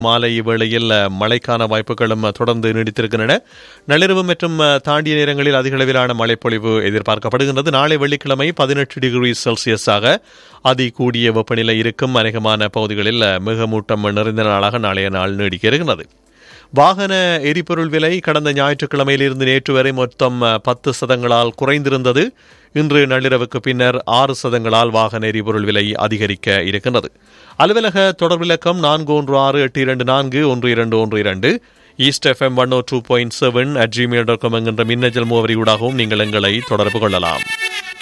மாலை வேளையில் மழைக்கான வாய்ப்புகளும் தொடர்ந்து நீடித்திருக்கின்றன. நள்ளிரவு மற்றும் தாண்டிய நேரங்களில் அதிக அளவிலான மழைப்பொழிவு எதிர்பார்க்கப்படுகின்றது. நாளை வெள்ளிக்கிழமை 18 டிகிரி செல்சியஸாக அதிகூடிய வெப்பநிலை இருக்கும். அநேகமான பகுதிகளில் மிகமூட்டம் நிறைந்த நாளாக நாளைய நாள் நீடிக்க இருக்கிறது. வாகன எரிபொருள் விலை கடந்த ஞாயிற்றுக்கிழமையிலிருந்து நேற்று வரை மொத்தம் 10 சதங்களால் குறைந்திருந்தது. இன்று நள்ளிரவுக்கு பின்னர் 6 சதங்களால் வாகன எரிபொருள் விலை அதிகரிக்க இருக்கின்றது. அலுவலக தொடர்பிலக்கம் 4162241212 ஈஸ்ட் FM 102.7 @gmail.com என்கின்ற மின்னஞ்சல் முகவரியூடாகவும் நீங்கள் எங்களை தொடர்பு கொள்ளலாம்.